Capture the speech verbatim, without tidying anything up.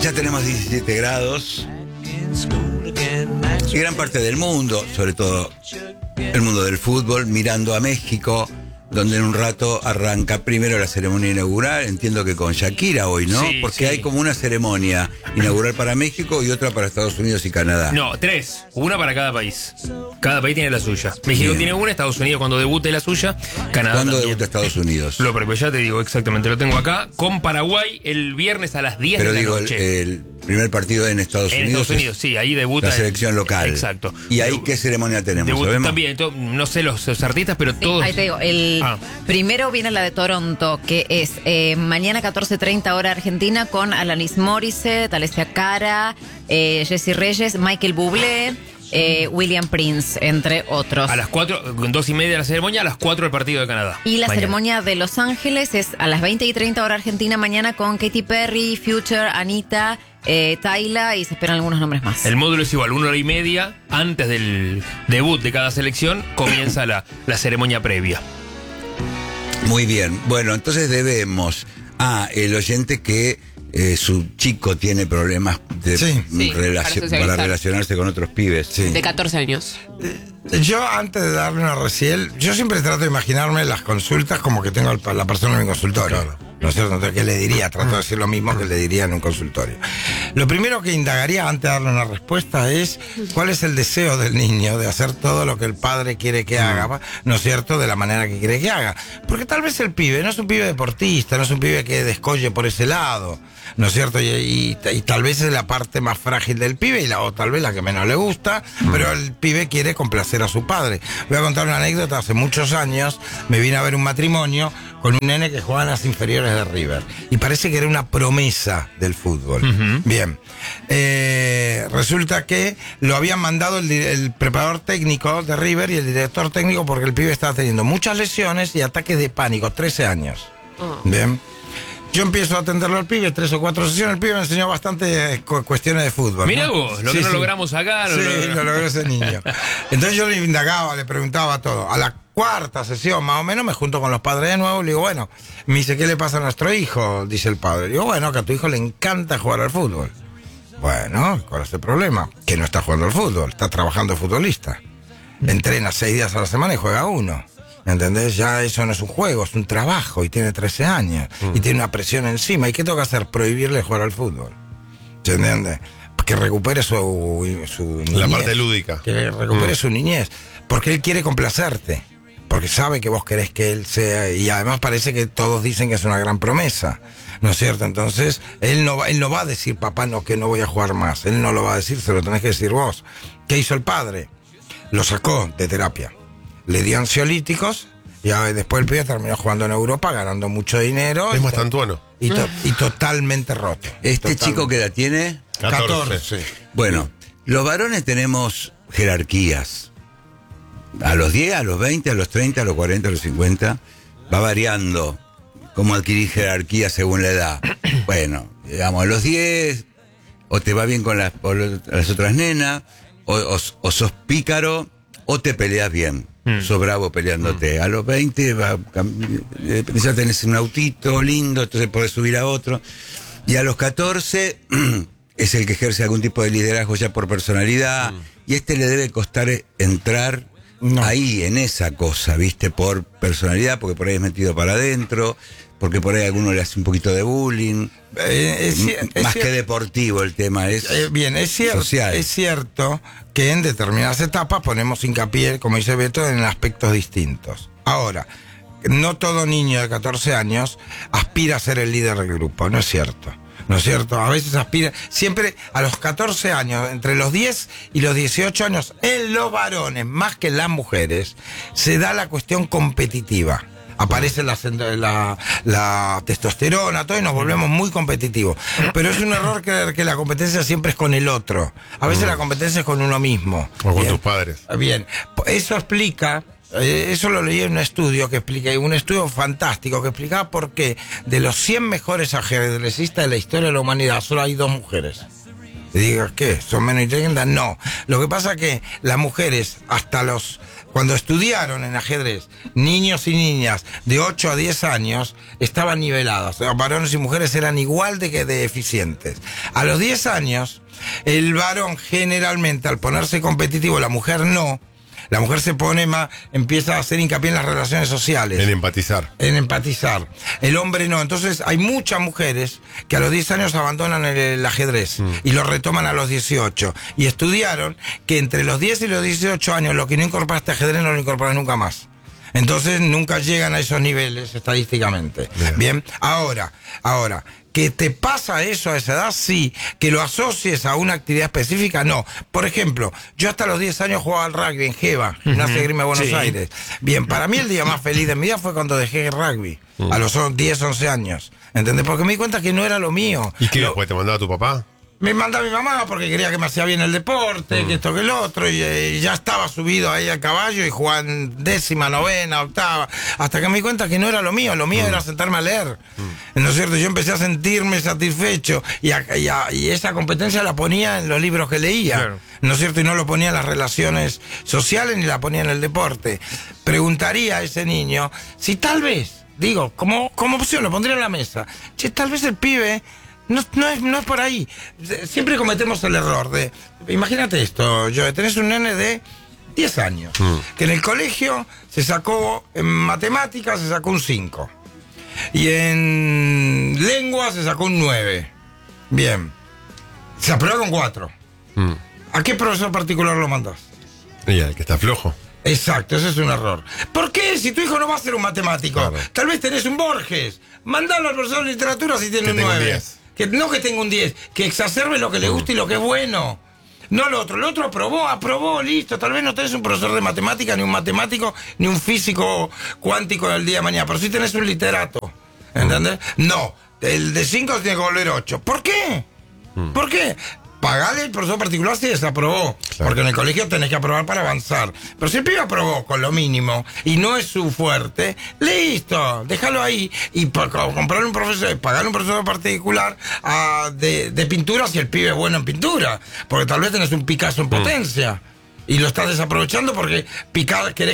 Ya tenemos diecisiete grados. Y gran parte del mundo, sobre todo el mundo del fútbol, mirando a México, donde en un rato arranca primero la ceremonia inaugural, entiendo que con Shakira hoy, ¿no? Sí, Porque sí. hay como una ceremonia inaugural para México y otra para Estados Unidos y Canadá. No, tres. Una para cada país. Cada país tiene la suya. México Bien. tiene una, Estados Unidos cuando debute la suya, Canadá ¿Cuándo también. debuta Estados Unidos? Lo propio, ya te digo exactamente, lo tengo acá. Con Paraguay el viernes a las diez Pero de la digo, el, noche. el primer partido en Estados en Unidos Estados Unidos, es sí, ahí debuta. la el- selección local. Exacto. ¿Y ahí Debu- qué ceremonia tenemos? debuta ¿Sabemos? también, to- no sé los, los artistas, pero Sí, todos. ahí te digo, el Ah. primero viene la de Toronto, que es eh, mañana catorce treinta hora Argentina, con Alanis Morissette, Alessia Cara, eh, Jessie Reyes, Michael Bublé, eh, William Prince, entre otros. A las cuatro, dos y media la ceremonia, a las cuatro el partido de Canadá. Y la Mañana. ceremonia de Los Ángeles es a las veinte y treinta hora Argentina mañana, con Katy Perry, Future, Anita, eh, Tyla, y se esperan algunos nombres más. El módulo es igual, una hora y media antes del debut de cada selección comienza la, la ceremonia previa. Muy bien. Bueno, entonces debemos a el oyente que eh, su chico tiene problemas de Sí. Sí, relacio- para socializar. para relacionarse con otros pibes. De catorce años. Yo, antes de darle una recién, yo siempre trato de imaginarme las consultas como que tengo el- la persona en mi consultorio. ¿No es cierto? Entonces, ¿qué le diría? Trato de decir lo mismo que le diría en un consultorio. Lo primero que indagaría antes de darle una respuesta es cuál es el deseo del niño de hacer todo lo que el padre quiere que haga, ¿no es cierto? De la manera que quiere que haga. Porque tal vez el pibe no es un pibe deportista, no es un pibe que descolle por ese lado, ¿no es cierto? Y, y- y tal vez es la parte más frágil del pibe y la, o tal vez la que menos le gusta, pero el pibe quiere complacer a su padre. Voy a contar una anécdota. Hace muchos años me vine a ver un matrimonio con un nene que jugaba en las inferiores de River. Y parece que era una promesa del fútbol. Bien. Eh, resulta que lo habían mandado el, di- el preparador técnico de River y el director técnico porque el pibe estaba teniendo muchas lesiones y ataques de pánico. trece años. Bien. Yo empiezo a atenderlo al pibe, tres o cuatro sesiones. El pibe me enseñó bastante cu- cuestiones de fútbol. Mirá ¿no? vos, lo Sí, que no sí. logramos acá. lo Sí, logramos- lo logró ese niño. Entonces yo le indagaba, le preguntaba todo. A la cuarta sesión, más o menos, me junto con los padres de nuevo y le digo, bueno, me dice, ¿qué le pasa a nuestro hijo? Dice el padre. Le digo, bueno, que a tu hijo le encanta jugar al fútbol. Bueno, ¿cuál es el problema? Que no está jugando al fútbol, está trabajando de futbolista. Entrena seis días a la semana y juega uno. ¿Entendés? Ya eso no es un juego, es un trabajo y tiene trece años y tiene una presión encima. ¿Y qué tengo que hacer? Prohibirle jugar al fútbol. ¿Se entiende? Que recupere su, su niñez. La parte lúdica. Que recupere su niñez. Porque él quiere complacerte. Porque sabe que vos querés que él sea. Y además parece que todos dicen que es una gran promesa. ¿No es cierto? Entonces, él no va, él no va a decir, papá, no, que no voy a jugar más. Él no lo va a decir, se lo tenés que decir vos. ¿Qué hizo el padre? Lo sacó de terapia. Le dio ansiolíticos. Y a- después el pibe terminó jugando en Europa, ganando mucho dinero. Es y, Mastantuano. y, to- y totalmente roto. ¿Este Totalmente. chico qué edad tiene? catorce. Bueno, los varones tenemos jerarquías. A los diez, a los veinte, a los treinta, a los cuarenta, a los cincuenta. Va variando cómo adquirir jerarquía según la edad. Bueno, digamos, a los diez, o te va bien con las, o lo- las otras nenas, o, o- o sos pícaro, o te peleas bien. Mm. Sos bravo peleándote. A los veinte, va, cam- eh, ya tenés un autito lindo, entonces podés subir a otro. Y a los catorce es el que ejerce algún tipo de liderazgo ya por personalidad. Y este le debe costar entrar No. ahí, en esa cosa, ¿viste? Por personalidad, porque por ahí es metido para adentro, porque por ahí a alguno le hace un poquito de bullying. Eh, es cier- es Más cier- que deportivo el tema, es Eh, bien, es cierto, social. es cierto que en determinadas etapas ponemos hincapié, como dice Beto, en aspectos distintos. Ahora, no todo niño de catorce años aspira a ser el líder del grupo, no es cierto. ¿No es cierto? A veces aspira, siempre a los catorce años, entre los diez y los dieciocho años, en los varones, más que en las mujeres, se da la cuestión competitiva. Aparece la, la, la testosterona, todo, y nos volvemos muy competitivos. Pero es un error creer que la competencia siempre es con el otro. A veces la competencia es con uno mismo. O con Bien. tus padres. Bien, eso explica, eh, eso lo leí en un estudio que explica, un estudio fantástico que explicaba por qué de los cien mejores ajedrecistas de la historia de la humanidad solo hay dos mujeres. Y digas, ¿qué? ¿Son menos intelientes? No. Lo que pasa es que las mujeres hasta los cuando estudiaron en ajedrez, niños y niñas de ocho a diez años estaban nivelados. Los varones y mujeres eran igual de, que de eficientes. A los diez años, el varón generalmente, al ponerse competitivo, la mujer no, la mujer se pone más, empieza a hacer hincapié en las relaciones sociales. En empatizar. En empatizar. El hombre no. Entonces hay muchas mujeres que a los diez años abandonan el, el ajedrez mm. y lo retoman a los dieciocho. Y estudiaron que entre los diez y los dieciocho años lo que no incorporaste ajedrez no lo incorporas nunca más. Entonces nunca llegan a esos niveles estadísticamente. Bien, Bien. ahora, ahora... ¿Que te pasa eso a esa edad? Sí. ¿Que lo asocies a una actividad específica? No. Por ejemplo, yo hasta los diez años jugaba al rugby en Geva, Gimnasia de Esgrima de Buenos sí. Aires. Bien, para mí el día más feliz de mi vida fue cuando dejé el rugby, uh. a los diez, once años. ¿Entendés? Porque me di cuenta que no era lo mío. ¿Y qué lo... después te mandaba tu papá? Me mandaba mi mamá porque quería que me hacía bien el deporte, mm. que esto que el otro, y, y ya estaba subido ahí al caballo y jugaba en décima, novena, octava, hasta que me di cuenta que no era lo mío, lo mío mm. era sentarme a leer. Mm. ¿No es cierto? Yo empecé a sentirme satisfecho y, a, y, a, y esa competencia la ponía en los libros que leía, claro. ¿No es cierto? Y no lo ponía en las relaciones sociales ni la ponía en el deporte. Preguntaría a ese niño si tal vez, digo, como, como opción, lo pondría en la mesa, che, tal vez el pibe... No, no, es, no es por ahí. Siempre cometemos el error de... Imagínate esto, yo tenés un nene de diez años, mm. que en el colegio se sacó, en matemáticas se sacó un cinco. Y en lengua se sacó un nueve. Bien. Se aprueba con cuatro. Mm. ¿A qué profesor particular lo mandás? Y al que está flojo. Exacto, ese es un error. ¿Por qué? Si tu hijo no va a ser un matemático, claro. Tal vez tenés un Borges. Mandalo al profesor de literatura si tiene un nueve. Que no que tenga un diez, que exacerbe lo que le gusta y lo que es bueno. No lo otro, el otro aprobó, aprobó, listo. Tal vez no tenés un profesor de matemática, ni un matemático, ni un físico cuántico del día de mañana, pero sí tenés un literato. ¿Entendés? No, el de cinco tiene que volver ocho. ¿Por qué? ¿Por qué? Pagale el profesor particular si desaprobó. Claro. Porque en el colegio tenés que aprobar para avanzar. Pero si el pibe aprobó con lo mínimo y no es su fuerte, listo, déjalo ahí. Y para comprarle un profesor, pagarle un profesor particular a, de, de pintura si el pibe es bueno en pintura. Porque tal vez tenés un Picasso en potencia. Mm. Y lo estás desaprovechando porque picar, querés